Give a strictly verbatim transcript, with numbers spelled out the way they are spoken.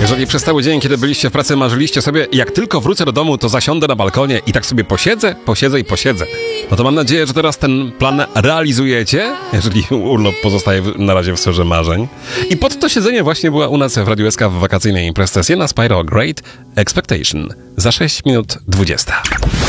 Jeżeli przez cały dzień, kiedy byliście w pracy, marzyliście sobie, jak tylko wrócę do domu, to zasiądę na balkonie i tak sobie posiedzę, posiedzę i posiedzę, no to mam nadzieję, że teraz ten plan realizujecie, jeżeli urlop pozostaje na razie w sferze marzeń. I pod to siedzenie właśnie była u nas w Radiu S K w wakacyjnej imprezce Sienna Spyro Great Expectation za sześć minut dwadzieścia.